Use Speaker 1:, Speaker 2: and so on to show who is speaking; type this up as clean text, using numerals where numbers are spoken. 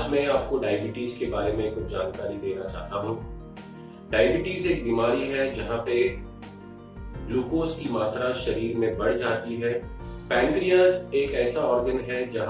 Speaker 1: आज मैं आपको डायबिटीज के बारे में कुछ जानकारी देना चाहता हूँ। डायबिटीज एक बीमारी है जहाँ पे ग्लूकोज की मात्रा शरीर में बढ़ जाती है। पैनक्रियाज एक ऐसा ऑर्गन है जहाँ